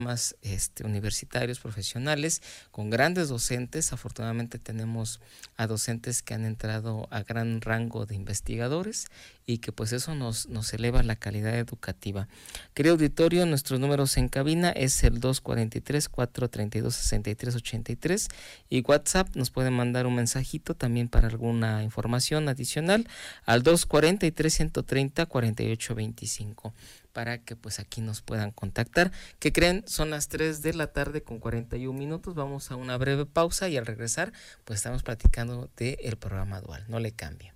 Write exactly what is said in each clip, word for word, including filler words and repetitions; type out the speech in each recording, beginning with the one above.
más este, universitarios, profesionales, con grandes docentes. Afortunadamente tenemos a docentes que han entrado a gran rango de investigadores y que pues eso nos, nos eleva la calidad educativa. Querido auditorio, nuestros números en cabina es el dos cuarenta y tres, cuatrocientos treinta y dos, sesenta y tres ochenta y tres y WhatsApp nos pueden mandar un mensajito también para alguna información adicional al dos cuarenta y tres, ciento treinta, cuarenta y ocho veinticinco, para que pues aquí nos puedan contactar. ¿Qué creen? Son las tres de la tarde con cuarenta y un minutos. Vamos a una breve pausa y al regresar pues estamos platicando del programa dual. No le cambie.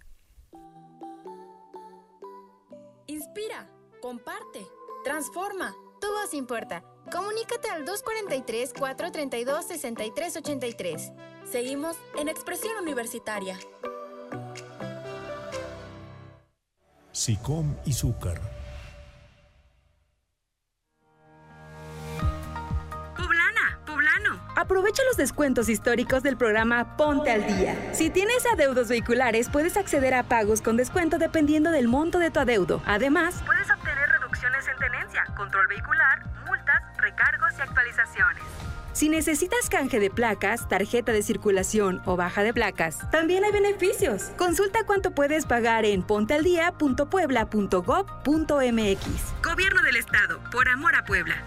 Inspira, comparte, transforma. Tu voz importa. Comunícate al dos cuarenta y tres, cuatrocientos treinta y dos, sesenta y tres ochenta y tres. Seguimos en Expresión Universitaria. SICOM y Zúcar. Aprovecha los descuentos históricos del programa Ponte al Día. Si tienes adeudos vehiculares, puedes acceder a pagos con descuento dependiendo del monto de tu adeudo. Además, puedes obtener reducciones en tenencia, control vehicular, multas, recargos y actualizaciones. Si necesitas canje de placas, tarjeta de circulación o baja de placas, también hay beneficios. Consulta cuánto puedes pagar en pontealdía punto puebla punto gob punto mx. Gobierno del Estado, por amor a Puebla.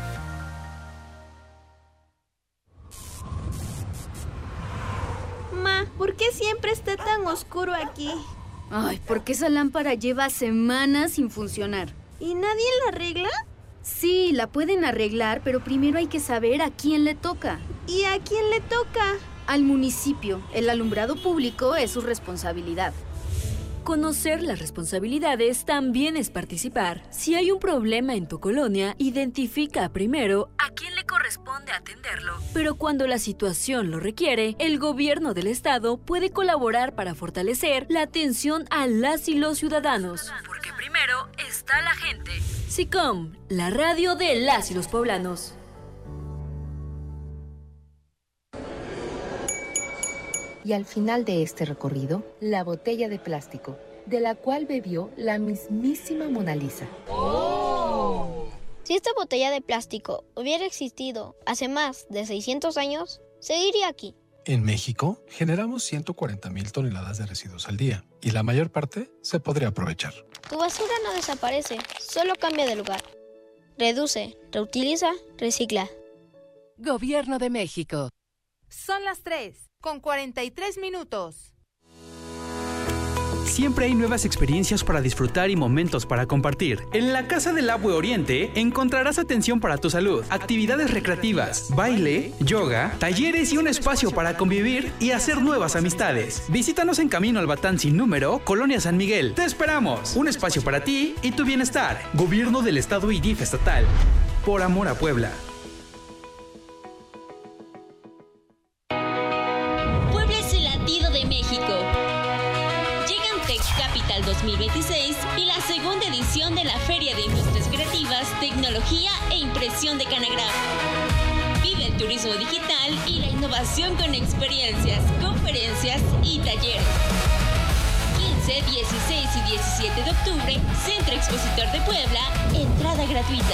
Ma, ¿por qué siempre está tan oscuro aquí? Ay, porque esa lámpara lleva semanas sin funcionar. ¿Y nadie la arregla? Sí, la pueden arreglar, pero primero hay que saber a quién le toca. ¿Y a quién le toca? Al municipio. El alumbrado público es su responsabilidad. Conocer las responsabilidades también es participar. Si hay un problema en tu colonia, identifica primero a quién le corresponde atenderlo. Pero cuando la situación lo requiere, el gobierno del estado puede colaborar para fortalecer la atención a las y los ciudadanos. Porque primero está la gente. SICOM, la radio de las y los poblanos. Y al final de este recorrido, la botella de plástico, de la cual bebió la mismísima Mona Lisa. ¡Oh! Si esta botella de plástico hubiera existido hace más de seiscientos años, seguiría aquí. En México, generamos ciento cuarenta mil toneladas de residuos al día, y la mayor parte se podría aprovechar. Tu basura no desaparece, solo cambia de lugar. Reduce, reutiliza, recicla. Gobierno de México. Son las tres. Con cuarenta y tres minutos. Siempre hay nuevas experiencias para disfrutar y momentos para compartir. En la Casa del Abue Oriente encontrarás atención para tu salud, actividades recreativas, baile, yoga, talleres y un espacio para convivir y hacer nuevas amistades. Visítanos en Camino al Batán sin número, Colonia San Miguel. ¡Te esperamos! Un espacio para ti y tu bienestar. Gobierno del Estado y D I F estatal. Por amor a Puebla. dos mil veintiséis y la segunda edición de la Feria de Industrias Creativas, Tecnología e Impresión de Canagram. Vive el turismo digital y la innovación con experiencias, conferencias y talleres. quince, dieciséis y diecisiete de octubre, Centro Expositor de Puebla, entrada gratuita.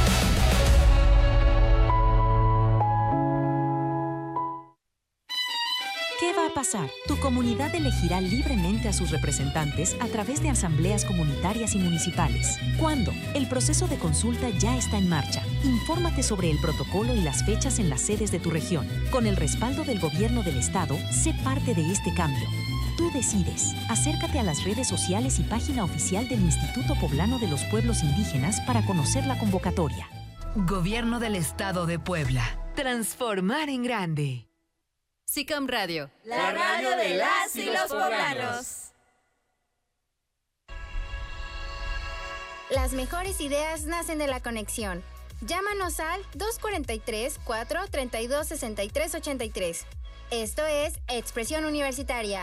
¿Qué va a pasar? Tu comunidad elegirá libremente a sus representantes a través de asambleas comunitarias y municipales. ¿Cuándo? El proceso de consulta ya está en marcha. Infórmate sobre el protocolo y las fechas en las sedes de tu región. Con el respaldo del Gobierno del Estado, sé parte de este cambio. Tú decides. Acércate a las redes sociales y página oficial del Instituto Poblano de los Pueblos Indígenas para conocer la convocatoria. Gobierno del Estado de Puebla. Transformar en grande. SICOM Radio, la radio de las y los poblanos. Las mejores ideas nacen de la conexión. Llámanos al dos cuarenta y tres, cuatrocientos treinta y dos, sesenta y tres ochenta y tres. Esto es Expresión Universitaria.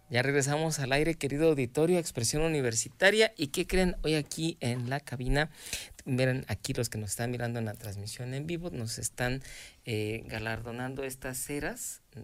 Ya regresamos al aire, querido auditorio, Expresión Universitaria. ¿Y qué creen? Hoy aquí en la cabina, miren, aquí los que nos están mirando en la transmisión en vivo, nos están eh, galardonando estas ceras